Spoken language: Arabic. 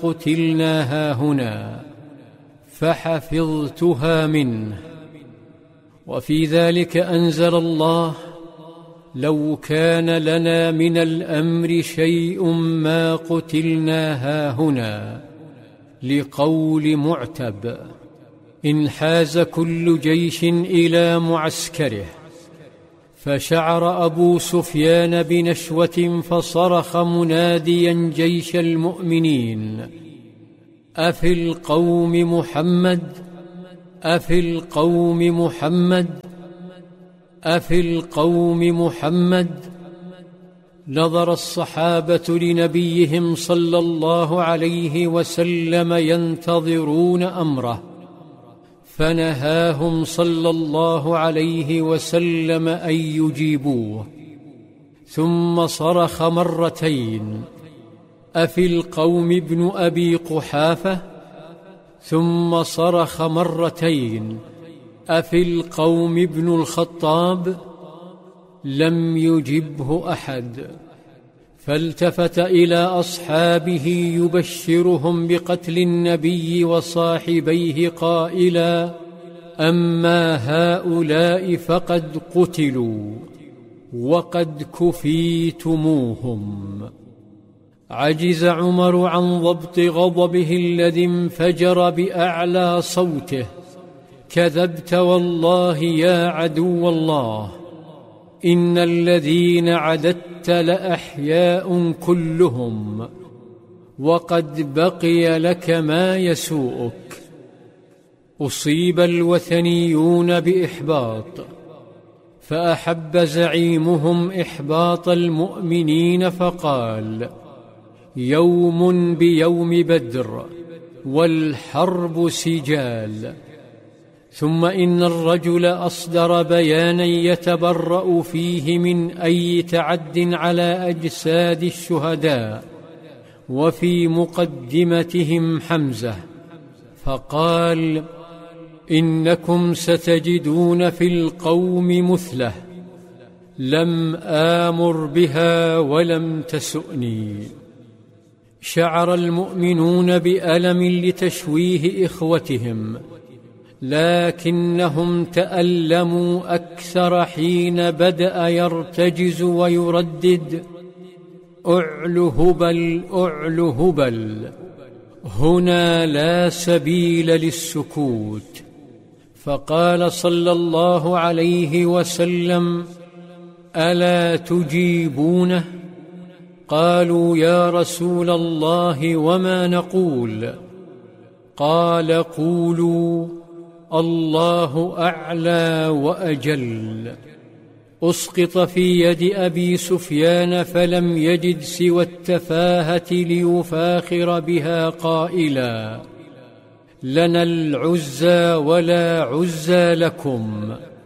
قتلنا هاهنا، فحفظتها منه. وفي ذلك أنزل الله: لو كان لنا من الأمر شيء ما قتلنا هاهنا، لقول معتب: انحاز كل جيش إلى معسكره. فشعر أبو سفيان بنشوة فصرخ مناديا جيش المؤمنين: أفي القوم محمد، أفي القوم محمد، أفي القوم محمد. نظر الصحابة لنبيهم صلى الله عليه وسلم ينتظرون أمره، فنهاهم صلى الله عليه وسلم أن يجيبوه، ثم صرخ مرتين: أفي القوم ابن أبي قحافة، ثم صرخ مرتين: أفي القوم ابن الخطاب. لم يجبه أحد، فالتفت إلى أصحابه يبشرهم بقتل النبي وصاحبيه قائلا: أما هؤلاء فقد قتلوا وقد كفيتموهم. عجز عمر عن ضبط غضبه الذي انفجر بأعلى صوته: كذبت والله يا عدو الله، إن الذين عددت لأحياء كلهم، وقد بقي لك ما يسوءك. أصيب الوثنيون بإحباط، فأحب زعيمهم إحباط المؤمنين فقال: يوم بيوم بدر، والحرب سجال. ثم إن الرجل أصدر بيانا يتبرأ فيه من أي تعد على أجساد الشهداء، وفي مقدمتهم حمزة، فقال: إنكم ستجدون في القوم مثله لم آمر بها ولم تسؤني. شعر المؤمنون بألم لتشويه إخوتهم، لكنهم تألموا أكثر حين بدأ يرتجز ويردد: أعل هبل، أعل هبل، هنا لا سبيل للسكوت. فقال صلى الله عليه وسلم: ألا تجيبونه؟ قالوا: يا رسول الله وما نقول؟ قال: قولوا: الله أعلى وأجل. أسقط في يد أبي سفيان فلم يجد سوى التفاهة ليفاخر بها قائلا: لنا العزى ولا عزى لكم.